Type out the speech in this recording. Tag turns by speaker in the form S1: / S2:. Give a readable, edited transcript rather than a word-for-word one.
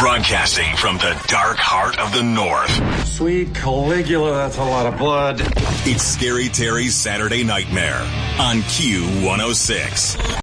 S1: Broadcasting from the dark heart of the North.
S2: Sweet Caligula, that's a lot of blood.
S1: It's Scary Terry's Saturday Nightmare on Q106.